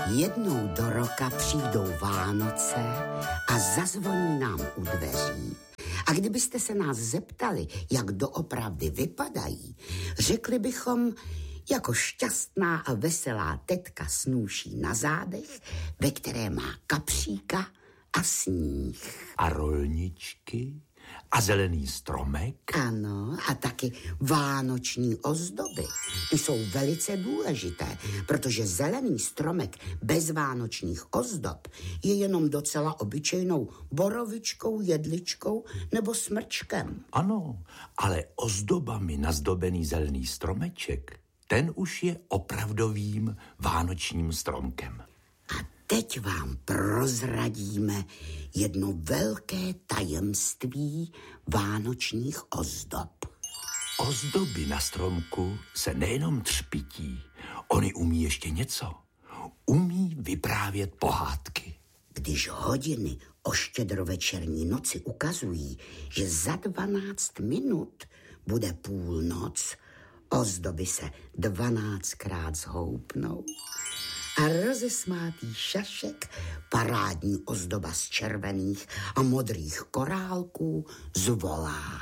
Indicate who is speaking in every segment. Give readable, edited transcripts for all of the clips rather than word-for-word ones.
Speaker 1: Jednou do roka přijdou Vánoce a zazvoní nám u dveří. A kdybyste se nás zeptali, jak doopravdy vypadají, řekli bychom, jako šťastná a veselá tetka s nůší na zádech, ve které má kapříka a sníh.
Speaker 2: A rolničky? A zelený stromek?
Speaker 1: Ano, a taky vánoční ozdoby. Ty jsou velice důležité, protože zelený stromek bez vánočních ozdob je jenom docela obyčejnou borovičkou, jedličkou nebo smrčkem.
Speaker 2: Ano, ale ozdobami nazdobený zelený stromeček, ten už je opravdovým vánočním stromkem.
Speaker 1: A teď vám prozradíme jedno velké tajemství vánočních ozdob.
Speaker 2: Ozdoby na stromku se nejenom třpití, oni umí ještě něco. Umí vyprávět pohádky.
Speaker 1: Když hodiny o štědrovečerní noci ukazují, že za 12 minut bude půlnoc, ozdoby se 12krát zhoupnou. A rozesmátý šašek, parádní ozdoba z červených a modrých korálků, zvolá.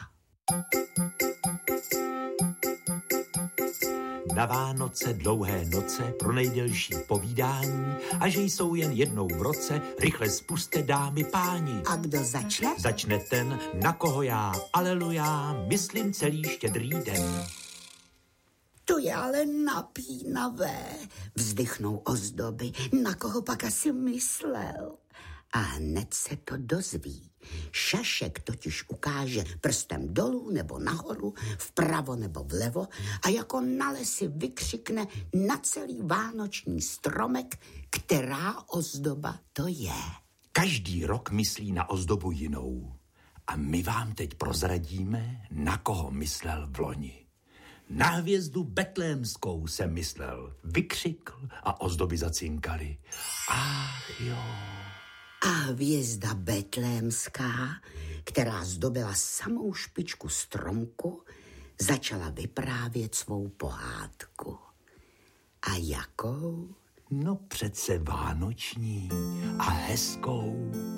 Speaker 2: Na Vánoce dlouhé noce pro nejdelší povídání a že jsou jen jednou v roce, rychle spuste dámy páni.
Speaker 1: A kdo začne?
Speaker 2: Začne ten, na koho já, aleluja, myslím celý štědrý den.
Speaker 1: To je ale napínavé, vzdychnou ozdoby. Na koho pak asi myslel? A hned se to dozví. Šašek totiž ukáže prstem dolů nebo nahoru, vpravo nebo vlevo a jako na lesi vykřikne na celý vánoční stromek, která ozdoba to je.
Speaker 2: Každý rok myslí na ozdobu jinou. A my vám teď prozradíme, na koho myslel vloni. Na hvězdu betlémskou jsem myslel, vykřikl a ozdoby zacinkaly. Ach jo.
Speaker 1: A hvězda betlémská, která zdobila samou špičku stromku, začala vyprávět svou pohádku. A jakou?
Speaker 2: No přece vánoční a hezkou.